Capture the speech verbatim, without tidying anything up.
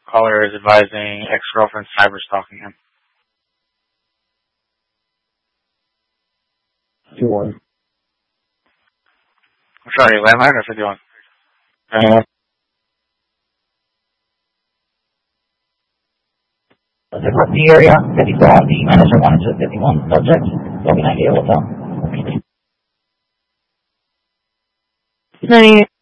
Caller is advising ex-girlfriend cyber stalking him. fifty-one. I'm sorry, landline or fifty-one? Uh, the area, fifty-four, the manager wanted to fifty-one, subject, looking at you, what's up? ninety-eight.